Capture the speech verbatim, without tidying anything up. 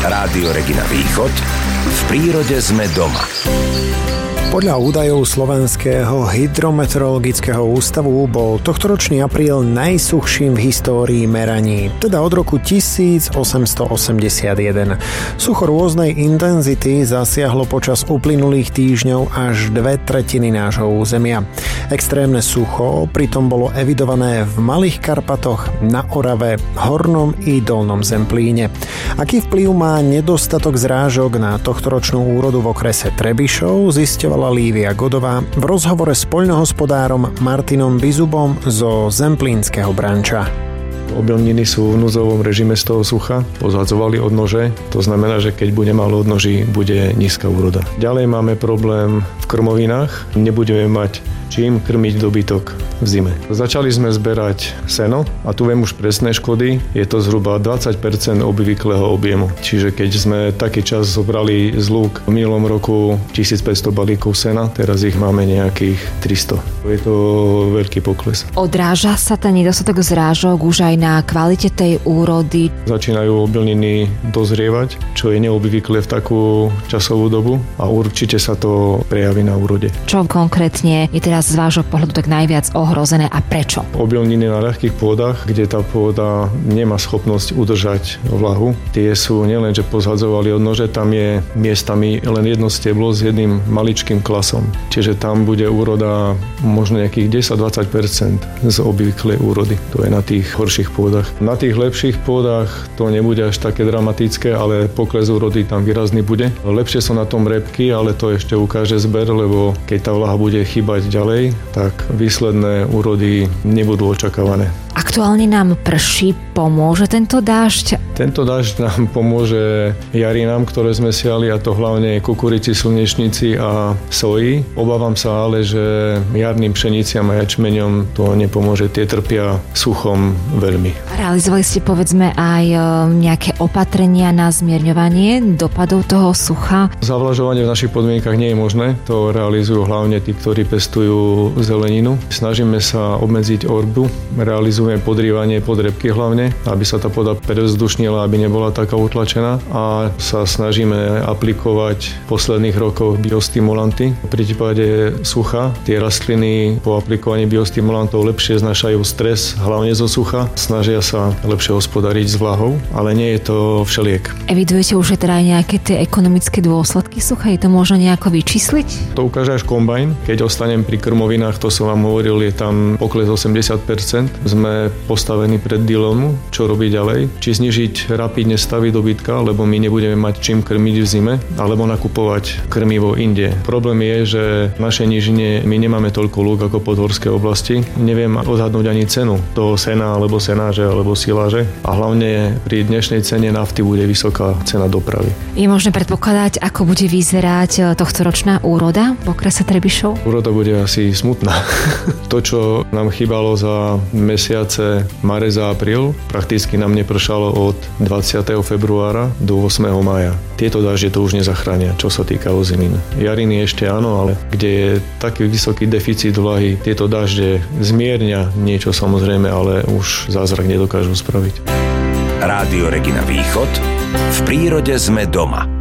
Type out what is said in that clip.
Rádio Regina Východ. V prírode sme doma. Podľa údajov Slovenského hydrometeorologického ústavu bol tohtoročný apríl najsuchším v histórii meraní, teda od roku tisícosemstoosemdesiatjeden. Sucho rôznej intenzity zasiahlo počas uplynulých týždňov až dve tretiny nášho územia. Extrémne sucho pritom bolo evidované v Malých Karpatoch, na Orave, Hornom i Dolnom Zemplíne. Aký vplyv má nedostatok zrážok na tohtoročnú úrodu v okrese Trebišov, zisťovala Lívia Godová v rozhovore s poľnohospodárom Martinom Bizubom zo Zemplínskeho branča. Obilniny sú v núdzovom režime z toho sucha, pozadzovali odnože, to znamená, že keď bude málo odnoží, bude nízka úroda. Ďalej máme problém v krmovinách, nebudeme mať čím krmiť dobytok v zime. Začali sme zberať seno a tu viem už presné škody, je to zhruba dvadsať percent obvyklého objemu. Čiže keď sme taký čas zobrali z lúk v minulom roku tisícpäťsto balíkov sena, teraz ich máme nejakých tristo. Je to veľký pokles. Odráža sa ten nedostatok zrážok už aj na kvalite tej úrody? Začínajú obilniny dozrievať, čo je neobvyklé v takú časovú dobu a určite sa to prejaví na úrode. Čo konkrétne je teraz z vášho pohľadu tak najviac ohrozené a prečo? Obilniny na ľahkých pôdach, kde tá pôda nemá schopnosť udržať vlahu. Tie sú nielen, že pozhadzovali odnože, tam je miestami len jedno steblo s jedným maličkým klasom. Čiže tam bude úroda možno nejakých desať až dvadsať percent z obvyklej úrody. To je na tých horších pôdach. Na tých lepších pôdach to nebude až také dramatické, ale pokles úrody tam výrazný bude. Lepšie sú na tom repky, ale to ešte ukáže zber, lebo keď tá vlaha bude chýbať ďalej, tak výsledné úrody nebudú očakávané. Aktuálne nám prší, pomôže tento dážď? Tento dážď nám pomôže jarinám, ktoré sme siali, a to hlavne kukurici, slnečnici a soji. Obávam sa ale, že jarným pšeniciam a jačmeňom to nepomôže. Tie trpia suchom veľmi. Realizovali ste povedzme aj nejaké opatrenia na zmierňovanie dopadov toho sucha? Zavlažovanie v našich podmienkach nie je možné. To realizujú hlavne tí, ktorí pestujú zeleninu. Snažíme sa obmedziť orbu, realizujeme podrývanie podrepky hlavne, aby sa tá pôda prevzdušnila, aby nebola taká utlačená, a sa snažíme aplikovať v posledných rokoch biostimulanty. V prípade sucha tie rastliny po aplikovaní biostimulantov lepšie znašajú stres, hlavne zo sucha. Snažia sa lepšie hospodariť s vlahou, ale nie je to všeliek. Evidujete už teda aj nejaké tie ekonomické dôsledky sucha? Je to možno nejako vyčísliť? To ukáže až kombajn. Keď ostanem pri krmovinách, to som vám hovoril, je tam pokles osemdesiat percent. Sme postavení pred dilemu, čo robiť ďalej. Či znižiť rapidne stavy dobytka, lebo my nebudeme mať čím krmiť v zime, alebo nakupovať krmivo inde. Problém je, že v našej nížine my nemáme toľko lúk ako podhorské oblasti. Neviem odhadnúť ani cenu toho sena, alebo senáže, alebo siláže. A hlavne pri dnešnej cene nafty bude vysoká cena dopravy. Je možné predpokladať, ako bude vyzerať tohtoročná úroda v okrese Trebišov? Úroda bude asi smutná. To, čo nám chýbalo za mesiace marec a apríl, prakticky nám nepršalo od dvadsiateho februára do ôsmeho mája. Tieto dažde to už nezachránia, čo sa týka ozimín. Jariny ešte áno, ale kde je taký vysoký deficit vlahy, tieto dažde zmiernia niečo samozrejme, ale už zázrak nedokážu spraviť. Rádio Regina Východ. V prírode sme doma.